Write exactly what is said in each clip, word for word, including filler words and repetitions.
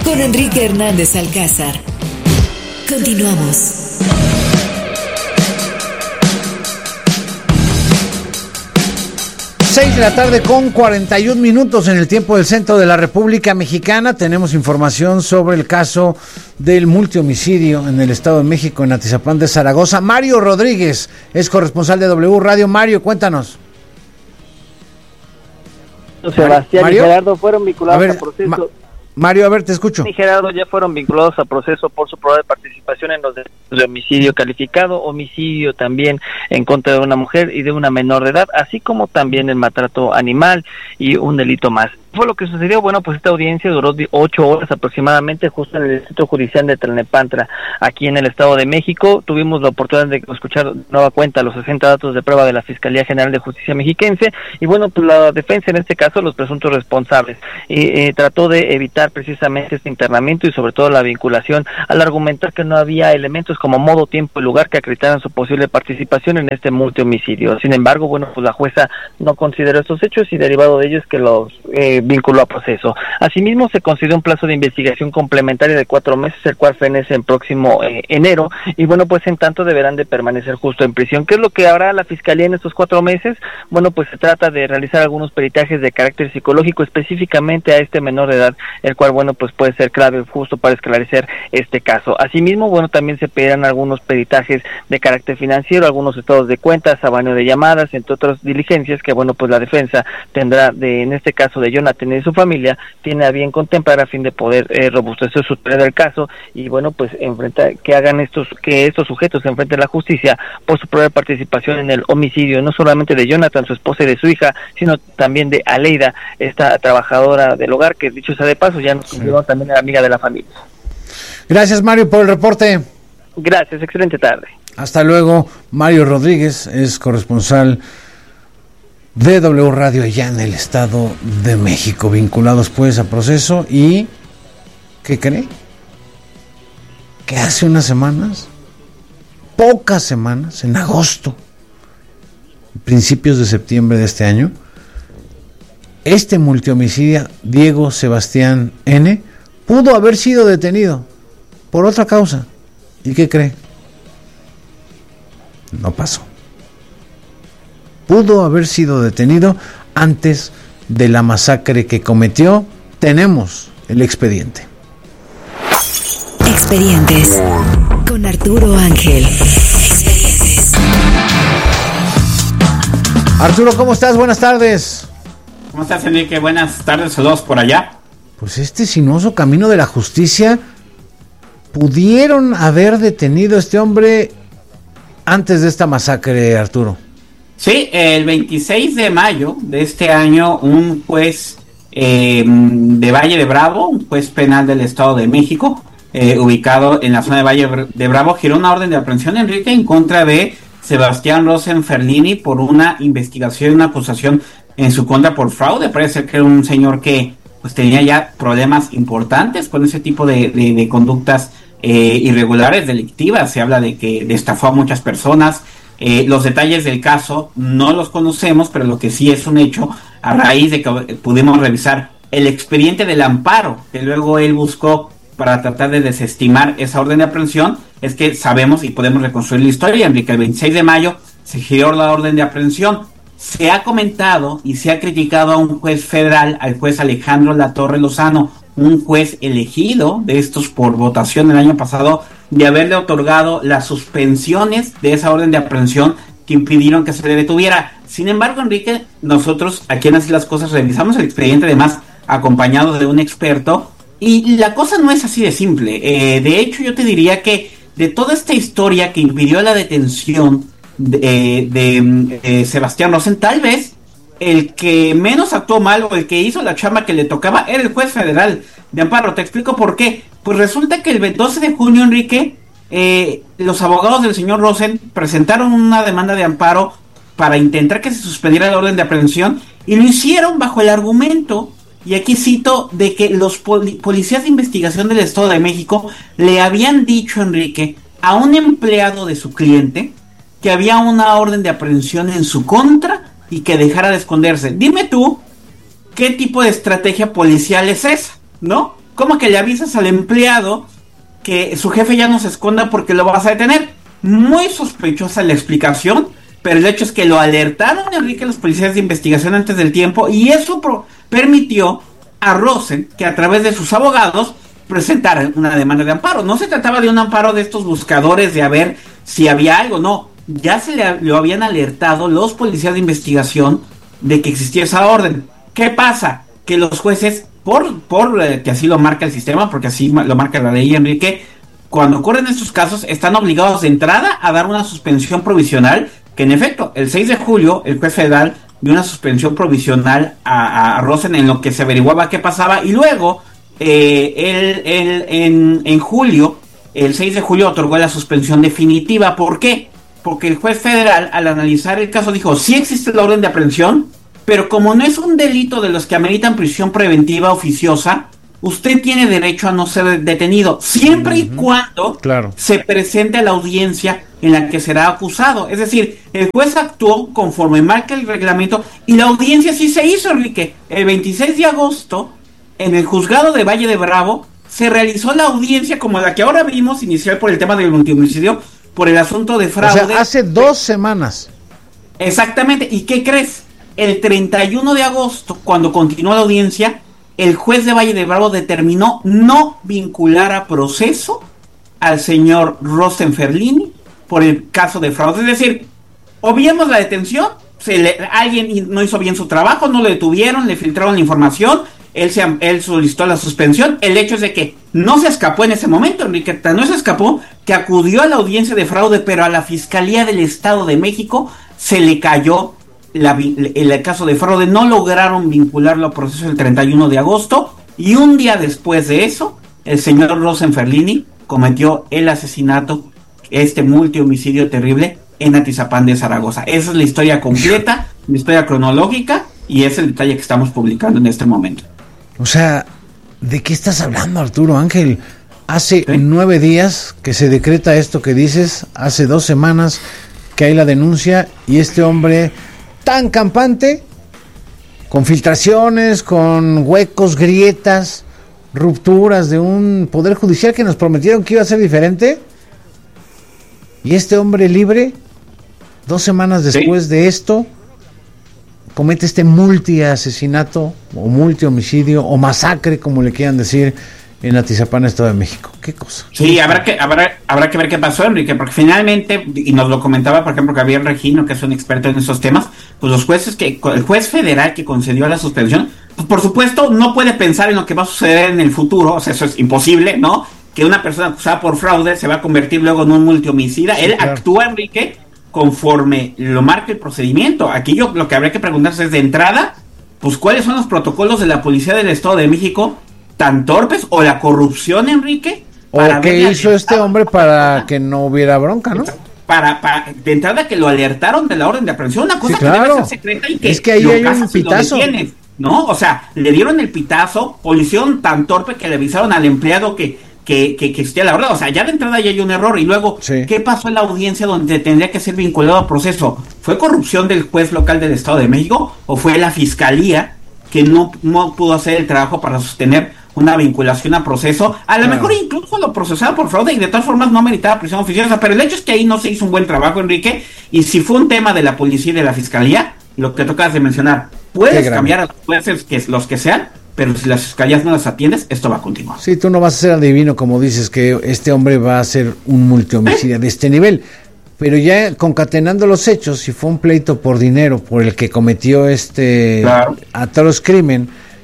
con Enrique Hernández Alcázar. Continuamos. Seis de la tarde con cuarenta y un minutos en el tiempo del centro de la República Mexicana. Tenemos información sobre el caso del multihomicidio en el Estado de México, en Atizapán de Zaragoza. Mario Rodríguez es corresponsal de W Radio. Mario, cuéntanos. Sebastián Mario, y Gerardo fueron vinculados a ver, a proceso. Ma- Mario, a ver, te escucho. Y Gerardo ya fueron vinculados a proceso por su probable participación en los delitos de homicidio calificado, homicidio también en contra de una mujer y de una menor de edad, así como también el maltrato animal y un delito más. Fue lo que sucedió. Bueno, pues esta audiencia duró ocho horas aproximadamente, justo en el Distrito Judicial de Tlalnepantla, aquí en el Estado de México. Tuvimos la oportunidad de escuchar nueva cuenta los sesenta datos de prueba de la Fiscalía General de Justicia Mexiquense, y bueno, pues la defensa, en este caso los presuntos responsables, eh, eh, trató de evitar precisamente este internamiento y sobre todo la vinculación, al argumentar que no había elementos como modo, tiempo y lugar que acreditaran su posible participación en este multihomicidio. Sin embargo, bueno, pues la jueza no consideró estos hechos y derivado de ellos que los eh, vinculó a proceso. Asimismo, se concedió un plazo de investigación complementaria de cuatro meses, el cual fenece en próximo eh, enero, y bueno, pues en tanto deberán de permanecer justo en prisión. ¿Qué es lo que hará la Fiscalía en estos cuatro meses? Bueno, pues se trata de realizar algunos peritajes de carácter psicológico específicamente a este menor de edad, el cual, bueno, pues puede ser clave justo para esclarecer este caso. Asimismo, bueno, también se pedirán algunos peritajes de carácter financiero, algunos estados de cuentas, sabaneo de llamadas, entre otras diligencias que, bueno, pues la defensa tendrá de, en este caso de Jonathan y su familia, tiene a bien contemplar a fin de poder eh, robustecer su tarea del caso y, bueno, pues enfrentar, que hagan estos, que estos sujetos se enfrenten a la justicia por su probable participación en el homicidio, no solamente de Jonathan, su esposa y de su hija, sino también de Aleida, esta trabajadora del hogar, que dicho sea de paso, ya nos confirmó, sí, también era amiga de la familia. Gracias, Mario, por el reporte. Gracias, excelente tarde. Hasta luego. Mario Rodríguez es corresponsal de W Radio allá en el Estado de México, vinculados pues a proceso. Y ¿qué cree? Que hace unas semanas, pocas semanas, en agosto, principios de septiembre de este año, este multihomicida Diego Sebastián N. pudo haber sido detenido por otra causa. ¿Y qué cree? No pasó. Pudo haber sido detenido antes de la masacre que cometió. Tenemos el expediente. Expedientes con Arturo Ángel. Expedientes. Arturo, ¿cómo estás? Buenas tardes. ¿Cómo estás, Enrique? Buenas tardes, saludos por allá. Pues este sinuoso camino de la justicia, pudieron haber detenido a este hombre antes de esta masacre, Arturo. Sí, el veintiséis de mayo de este año, un juez eh, de Valle de Bravo, un juez penal del Estado de México, eh, ubicado en la zona de Valle de Bravo, giró una orden de aprehensión, Enrique, en contra de Sebastián Rosenferlini por una investigación, una acusación en su contra por fraude. Parece ser que era un señor que pues tenía ya problemas importantes con ese tipo de, de, de conductas eh, irregulares, delictivas. Se habla de que estafó a muchas personas. Eh, los detalles del caso no los conocemos, pero lo que sí es un hecho, a raíz de que pudimos revisar el expediente del amparo que luego él buscó para tratar de desestimar esa orden de aprehensión, es que sabemos y podemos reconstruir la historia, Enrique. El veintiséis de mayo se giró la orden de aprehensión. Se ha comentado y se ha criticado a un juez federal, al juez Alejandro Latorre Lozano, un juez elegido de estos por votación el año pasado, de haberle otorgado las suspensiones de esa orden de aprehensión que impidieron que se le detuviera. Sin embargo, Enrique, nosotros aquí en Así las Cosas revisamos el expediente, además acompañados de un experto, y la cosa no es así de simple. Eh, de hecho, yo te diría que de toda esta historia que impidió la detención de, de eh, Sebastián Rosen, tal vez el que menos actuó mal o el que hizo la chamba que le tocaba era el juez federal de amparo. Te explico por qué. Pues resulta que el doce de junio, Enrique, eh, los abogados del señor Rosen presentaron una demanda de amparo para intentar que se suspendiera la orden de aprehensión, y lo hicieron bajo el argumento, y aquí cito, de que los poli- policías de investigación del Estado de México le habían dicho, Enrique, a un empleado de su cliente que había una orden de aprehensión en su contra y que dejara de esconderse. Dime tú, ¿qué tipo de estrategia policial es esa? ¿No? ¿cómo que le avisas al empleado que su jefe ya no se esconda porque lo vas a detener? Muy sospechosa la explicación, pero el hecho es que lo alertaron, Enrique, los policías de investigación antes del tiempo, y eso pro- permitió a Rosen que a través de sus abogados presentara una demanda de amparo. No se trataba de un amparo de estos buscadores de a ver si había algo, no, ya se le, lo habían alertado los policías de investigación de que existía esa orden. ¿Qué pasa? Que los jueces, por, por eh, que así lo marca el sistema, porque así lo marca la ley, Enrique, cuando ocurren estos casos, están obligados de entrada a dar una suspensión provisional, que en efecto, el seis de julio, el juez federal dio una suspensión provisional a, a Rosen en lo que se averiguaba qué pasaba, y luego, eh, el, el, en, en julio, el seis de julio otorgó la suspensión definitiva. ¿Por qué? Porque el juez federal, al analizar el caso, dijo, sí existe la orden de aprehensión, pero como no es un delito de los que ameritan prisión preventiva oficiosa, usted tiene derecho a no ser detenido, siempre uh-huh. y cuando claro. se presente a la audiencia en la que será acusado. Es decir, el juez actuó conforme marca el reglamento, y la audiencia sí se hizo, Enrique. El veintiséis de agosto, en el juzgado de Valle de Bravo, se realizó la audiencia como la que ahora vimos, inicial por el tema del multihomicidio, por el asunto de fraude. O sea, hace dos semanas. Exactamente. ¿Y qué crees? El treinta y uno de agosto, cuando continuó la audiencia, el juez de Valle de Bravo determinó no vincular a proceso al señor Rosen Ferlini por el caso de fraude. Es decir, obviemos la detención, se le, alguien no hizo bien su trabajo, no lo detuvieron, le filtraron la información, él, se, él solicitó la suspensión. El hecho es de que no se escapó en ese momento, Enrique, no se escapó, que acudió a la audiencia de fraude, pero a la Fiscalía del Estado de México se le cayó La, el caso de fraude, no lograron vincularlo a proceso el treinta y uno de agosto, y un día después de eso, el señor Rosen Ferlini cometió el asesinato, este multihomicidio terrible, en Atizapán de Zaragoza. Esa es la historia completa, la historia cronológica, y es el detalle que estamos publicando en este momento. O sea, ¿de qué estás hablando, Arturo Ángel? Hace ¿Sí? nueve días que se decreta esto que dices, hace dos semanas que hay la denuncia, y este hombre tan campante, con filtraciones, con huecos, grietas, rupturas de un poder judicial que nos prometieron que iba a ser diferente, y este hombre libre, dos semanas después ¿Sí? de esto, comete este multi-asesinato, o multi-homicidio, o masacre, como le quieran decir, en Atizapán, Estado de México. ¿Qué cosa? Sí, habrá que habrá habrá que ver qué pasó, Enrique, porque finalmente, y nos lo comentaba, por ejemplo, Gabriel Regino, que es un experto en esos temas, pues los jueces que, el juez federal que concedió la suspensión, pues por supuesto no puede pensar en lo que va a suceder en el futuro, o sea, eso es imposible, ¿no? Que una persona acusada por fraude se va a convertir luego en un multihomicida. Sí, Él claro. actúa, Enrique, conforme lo marca el procedimiento. Aquí yo lo que habría que preguntarse es, de entrada, pues cuáles son los protocolos de la Policía del Estado de México tan torpes, o la corrupción, Enrique, para o qué hizo este hombre para que no hubiera bronca, ¿no? Para, para de entrada que lo alertaron de la orden de aprehensión, una cosa sí, claro. que debe ser secreta, y que es que ahí hay un pitazo, ¿no? O sea, le dieron el pitazo, policía tan torpe que le avisaron al empleado que que, que, que existía la verdad. O sea, ya de entrada ya hay un error. Y luego, sí. ¿qué pasó en la audiencia donde tendría que ser vinculado al proceso? ¿Fue corrupción del juez local del Estado de México, o fue la fiscalía que no, no pudo hacer el trabajo para sostener una vinculación a proceso? A lo claro. mejor incluso lo procesaron por fraude y de todas formas no meritaba prisión oficiosa, pero el hecho es que ahí no se hizo un buen trabajo, Enrique, y si fue un tema de la policía y de la fiscalía, lo que tocas de mencionar, puedes cambiar a los jueces, que los que sean, pero si las fiscalías no las atiendes, esto va a continuar. Sí, tú no vas a ser adivino, como dices, que este hombre va a ser un multihomicida ¿Eh? de este nivel, pero ya concatenando los hechos, si fue un pleito por dinero por el que cometió este claro. atroz crimen,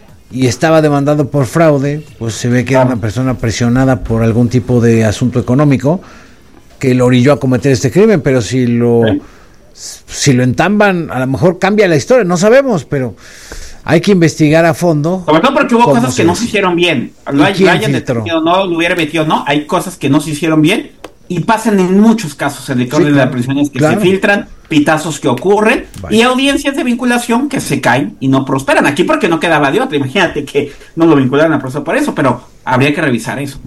y estaba demandado por fraude, pues se ve que era una persona presionada por algún tipo de asunto económico que lo orilló a cometer este crimen. Pero si lo ¿Sí? si lo entamban, a lo mejor cambia la historia, no sabemos, pero hay que investigar a fondo. Sobre todo porque hubo cosas que no se hicieron bien. Lo hayan detenido, no lo hubiera metido, no, hay cosas que no se hicieron bien y pasan en muchos casos en el sí, de claro. las prisiones que claro. se filtran, pitazos que ocurren Vaya. y audiencias de vinculación que se caen y no prosperan. Aquí porque no quedaba de otra, imagínate que no lo vincularan a proceso por eso, pero habría que revisar eso.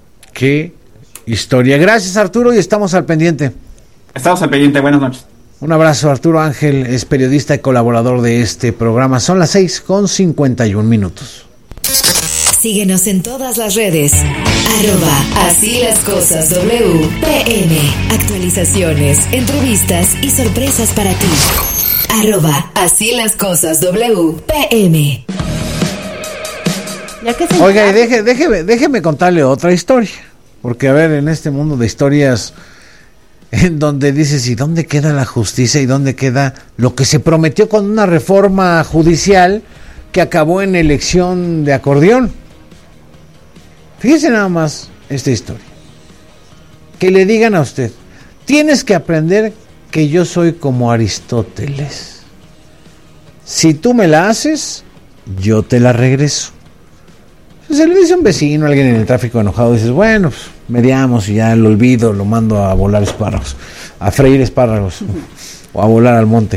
Qué historia. Gracias, Arturo, y estamos al pendiente. Estamos al pendiente, buenas noches. Un abrazo. Arturo Ángel es periodista y colaborador de este programa. Son las seis con cincuenta y un minutos. Síguenos en todas las redes. Arroba Así las Cosas W P M. Actualizaciones, entrevistas y sorpresas para ti. Arroba Así las Cosas W P M. Ya que se Oiga, y deje, déjeme, déjeme contarle otra historia. Porque, a ver, en este mundo de historias en donde dices, ¿y dónde queda la justicia? ¿Y dónde queda lo que se prometió con una reforma judicial que acabó en elección de acordeón? Fíjese nada más esta historia. Que le digan a usted, tienes que aprender que yo soy como Aristóteles. Si tú me la haces, yo te la regreso. Se le dice a un vecino, alguien en el tráfico enojado, dices, bueno, pues mediamos y ya lo olvido, lo mando a volar espárragos, a freír espárragos, o a volar al monte.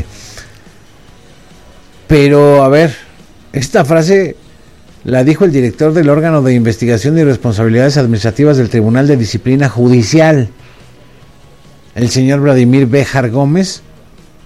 Pero, a ver, esta frase la dijo el director del órgano de investigación y responsabilidades administrativas del Tribunal de Disciplina Judicial, el señor Vladimir Béjar Gómez,